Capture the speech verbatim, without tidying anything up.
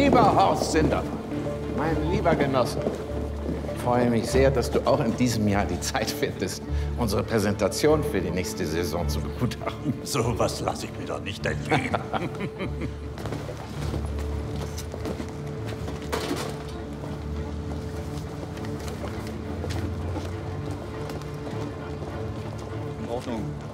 Lieber Horst Sindermann, mein lieber Genosse, ich freue mich sehr, dass du auch in diesem Jahr die Zeit findest, unsere Präsentation für die nächste Saison zu begutachten. So was lasse ich mir doch nicht entgehen. In Ordnung.